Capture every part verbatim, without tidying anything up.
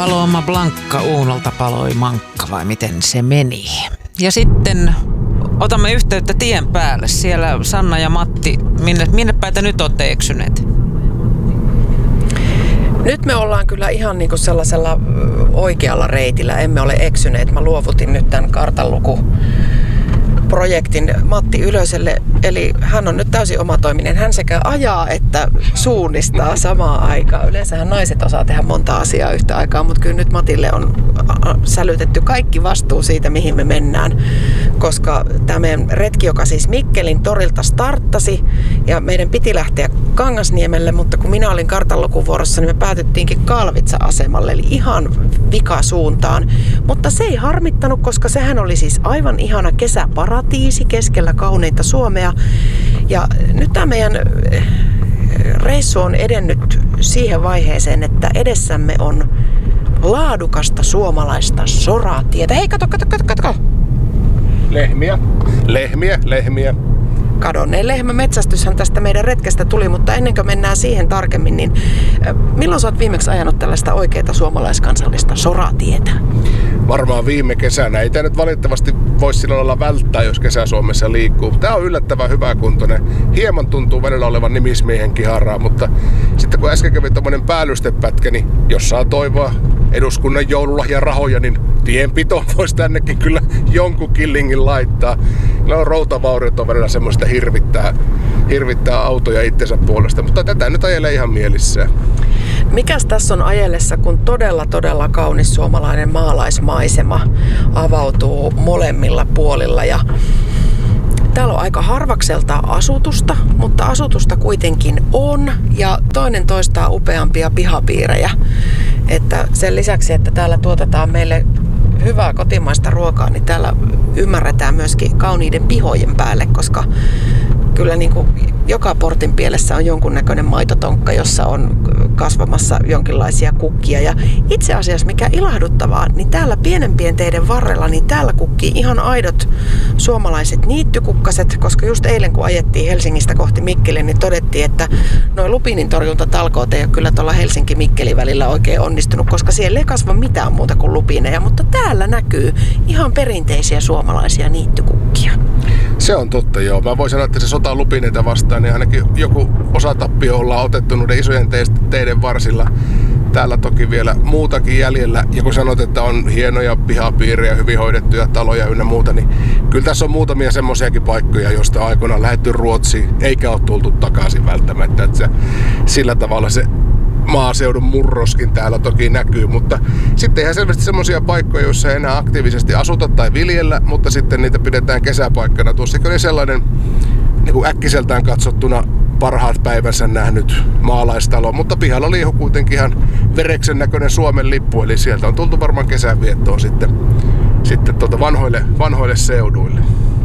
Paloma Blankka Uunolta paloi mankka, vai miten se meni? Ja sitten otamme yhteyttä tien päälle. Siellä Sanna ja Matti, minne, minne päitä nyt olette eksyneet? Nyt me ollaan kyllä ihan niin kuin sellaisella oikealla reitillä. Emme ole eksyneet. Mä luovutin nyt tämän kartanlukuprojektin Matti Ylöselle. Eli hän on nyt täysin omatoiminen. Hän sekä ajaa että suunnistaa samaan aikaan. Yleensähän naiset osaa tehdä monta asiaa yhtä aikaa, mutta kyllä nyt Matille on sälytetty kaikki vastuu siitä, mihin me mennään. Koska tämä meidän retki, joka siis Mikkelin torilta starttasi ja meidän piti lähteä Kangasniemelle, mutta kun minä olin kartanlukuvuorossa, niin me päätyttiinkin Kalvitsa-asemalle, eli ihan vikasuuntaan. Mutta se ei harmittanut, koska sehän oli siis aivan ihana kesäparatiisi keskellä kauneinta Suomea. Ja nyt tämä meidän reissu on edennyt siihen vaiheeseen, että edessämme on laadukasta suomalaista soratietä. Hei, kato, kato, kato, kato. Lehmiä, lehmiä, lehmiä. Kadonneen lehmämetsästyshän tästä meidän retkestä tuli, mutta ennen kuin mennään siihen tarkemmin, niin milloin sä oot viimeksi ajanut tällaista oikeaa suomalaiskansallista soratietä? Varmaan viime kesänä. Ei tämä nyt valitettavasti voi sillä lailla välttää, jos Kesä-Suomessa liikkuu. Tämä on yllättävän hyväkuntoinen. Hieman tuntuu välillä olevan nimismiehen kiharaa, mutta sitten kun äsken kävi tommonen päällystepätkä, niin jos saa toivoa eduskunnan joululahjarahoja, niin tienpito voisi tännekin kyllä jonkun killingin laittaa. No routavauriot on välillä semmoista hirvittää, hirvittää autoja itsensä puolesta, mutta tätä nyt ajelee ihan mielissään. Mikäs tässä on ajellessa, kun todella todella kaunis suomalainen maalaismaisema avautuu molemmilla puolilla ja täällä on aika harvakselta asutusta, mutta asutusta kuitenkin on ja toinen toistaa upeampia pihapiirejä. Että sen lisäksi, että täällä tuotetaan meille hyvää kotimaista ruokaa, niin täällä ymmärretään myöskin kauniiden pihojen päälle, koska kyllä niin kuin joka portin pielessä on jonkunnäköinen maitotonkka, jossa on kasvamassa jonkinlaisia kukkia. Ja itse asiassa mikä ilahduttavaa, niin täällä pienempien teiden varrella, niin täällä kukkii ihan aidot suomalaiset niittykukkaset, koska just eilen kun ajettiin Helsingistä kohti Mikkeliä, niin todettiin, että noi lupiinin torjuntatalkoot ei ole kyllä tuolla Helsinki-Mikkeli välillä oikein onnistunut, koska siellä ei kasva mitään muuta kuin lupiineja, mutta täällä näkyy ihan perinteisiä suomalaisia niittykukkia. Se on totta, joo. Mä voin sanoa, että se sota lupineita vastaan, niin ainakin joku osatappio ollaan otettu noiden isojen teiden varsilla. Täällä toki vielä muutakin jäljellä. Ja kun sanot, että on hienoja pihapiirejä, hyvin hoidettuja taloja ynnä muuta, niin kyllä tässä on muutamia semmoisiakin paikkoja, joista on aikoinaan lähdetty Ruotsiin, eikä ole tultu takaisin välttämättä. Että se, sillä tavalla se maaseudun murroskin täällä toki näkyy, mutta sitten ihan selvästi semmoisia paikkoja, joissa ei enää aktiivisesti asuta tai viljellä, mutta sitten niitä pidetään kesäpaikkana. Tuossakin oli sellainen niin kuin äkkiseltään katsottuna parhaat päivänsä nähnyt maalaistalo, mutta pihalla liihu kuitenkin ihan vereksen näköinen Suomen lippu, eli sieltä on tultu varmaan kesänviettoon sitten, sitten tuota vanhoille, vanhoille seuduille.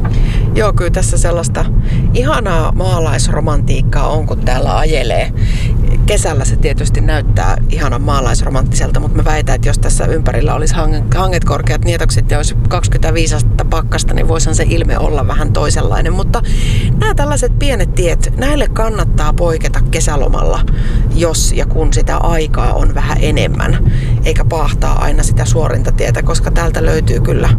Joo, kyllä tässä sellaista ihanaa maalaisromantiikkaa on, kun täällä ajelee. Kesällä se tietysti näyttää ihanan maalaisromanttiselta, mutta mä väitän, että jos tässä ympärillä olisi hanget korkeat nietokset ja olisi kaksikymmentäviisi astetta pakkasta, niin voisihan se ilme olla vähän toisenlainen. Mutta nämä tällaiset pienet tiet, näille kannattaa poiketa kesälomalla, jos ja kun sitä aikaa on vähän enemmän, eikä paahtaa aina sitä suorinta tietä, koska täältä löytyy kyllä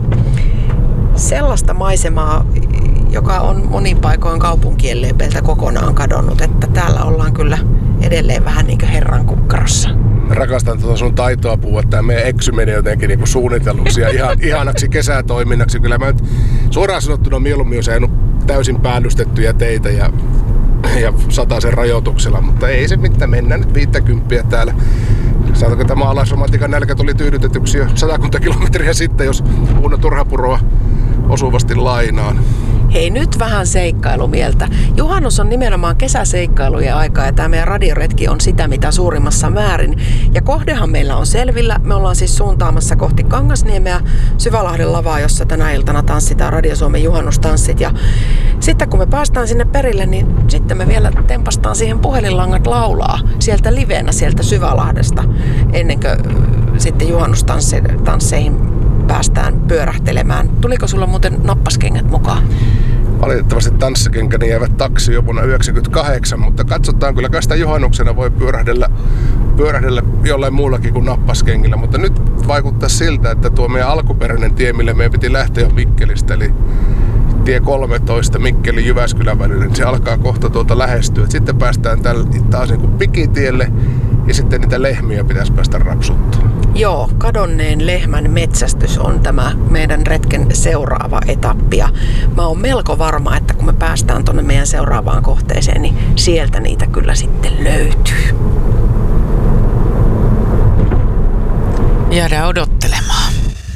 sellaista maisemaa, joka on monin paikoin kaupunkien lepeiltä kokonaan kadonnut, että täällä ollaan kyllä edelleen vähän niin kuin herran kukkarossa. Rakastan tuota sun taitoa puhua, että meidän eksy meni jotenkin niin kuin suunnitelluksi ja ihan, ihanaksi kesätoiminnaksi. Kyllä mä nyt suoraan sanottuna mieluummin olisi ajanut täysin päällystettyjä teitä ja, ja sataisen rajoituksella, mutta ei se mitään, mennään nyt viittäkymppiä täällä. Saatako tämä maalaisromantiikan nälkä tuli tyydytetyksi jo satakunta kilometriä sitten, jos Uno Turhapuroa osuvasti lainaan. Hei, nyt vähän seikkailumieltä. Juhannus on nimenomaan kesäseikkailujen aikaa ja tämä meidän radioretki on sitä mitä suurimmassa määrin. Ja kohdehan meillä on selvillä. Me ollaan siis suuntaamassa kohti Kangasniemeä Syvälahden lavaa, jossa tänä iltana tanssitaan Radio Suomen juhannustanssit. Ja sitten kun me päästään sinne perille, niin sitten me vielä tempastaan siihen puhelinlangat laulaa sieltä livenä sieltä Syvälahdesta ennen kuin sitten juhannustansseihin päästään pyörähtelemään. Tuliko sulla muuten nappaskengät mukaan? Valitettavasti tanssikenkäni jäivät taksiin jo vuonna yhdeksänkymmentäkahdeksan, mutta katsotaan, kyllä sitä juhannuksena voi pyörähdellä pyörähdellä jollain muullakin kuin nappaskengillä, mutta nyt vaikuttaa siltä, että tuo meidän alkuperäinen tie, mille meidän piti lähteä jo Mikkelistä, eli tie kolmetoista Mikkeli-Jyväskylän välillä, niin se alkaa kohta tuolta lähestyä. Et sitten päästään tälle taas niin kuin pikitielle ja sitten niitä lehmiä pitäisi päästä rapsuttaa. Joo, kadonneen lehmän metsästys on tämä meidän retken seuraava etappi. Ja mä oon melko varma, että kun me päästään tuonne meidän seuraavaan kohteeseen, niin sieltä niitä kyllä sitten löytyy. Jäädään odottelemaan.